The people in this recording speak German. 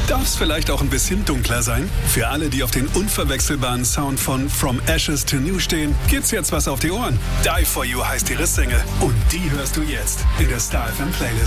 Darf's vielleicht auch ein bisschen dunkler sein? Für alle, die auf den unverwechselbaren Sound von From Ashes to New stehen, gibt's jetzt was auf die Ohren. Die For You heißt ihre Single und die hörst du jetzt in der Star FM Playlist.